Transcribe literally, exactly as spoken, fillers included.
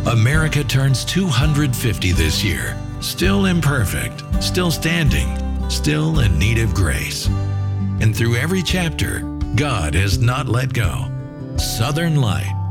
America turns two hundred fifty this year. Still imperfect, still standing, still in need of grace. And through every chapter, God has not let go. Southern Light